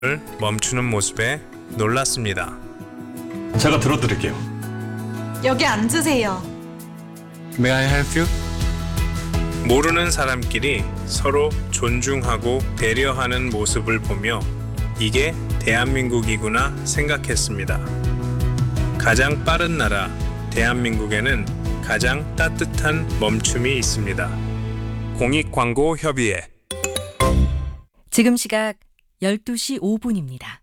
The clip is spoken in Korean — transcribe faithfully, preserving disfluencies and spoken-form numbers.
멈추는 모습에 놀랐습니다. 제가 들어드릴게요. 여기 앉으세요. May I help you? 모르는 사람끼리 서로 존중하고 배려하는 모습을 보며 이게 대한민국이구나 생각했습니다. 가장 빠른 나라 대한민국에는 가장 따뜻한 멈춤이 있습니다. 공익광고협의회 지금 시각 열두 시 오 분입니다.